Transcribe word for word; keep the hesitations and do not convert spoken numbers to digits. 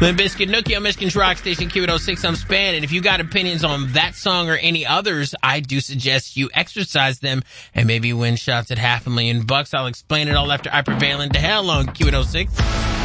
Limp Bizkit, Nookie on Michigan's Rock Station, Q eight oh six, I'm Span. And if you got opinions on that song or any others, I do suggest you exercise them and maybe win shots at half a million bucks. I'll explain it all after I Prevail into Hell on Q eight oh six.